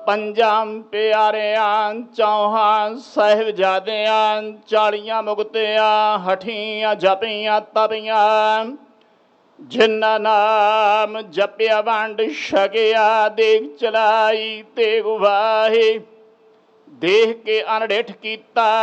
ਪੰਜਾਂ ਪਿਆਰਿਆਂ ਚੌਹਾਂ ਸਾਹਿਬਜ਼ਾਦਿਆਂ 40 ਮੁਕਤਿਆਂ ਹਠੀਆਂ ਜਪੀਆਂ ਤਪੀਆਂ ਜਿਨ੍ਹਾਂ ਨਾਮ ਜਪਿਆ ਵੰਡ ਛਕਿਆ ਦੇਖ ਚਲਾਈ ਤੇਗ ਵਾਹੇ ਦੇਖ ਕੇ ਅਣਡਿੱਠ ਕੀਤਾ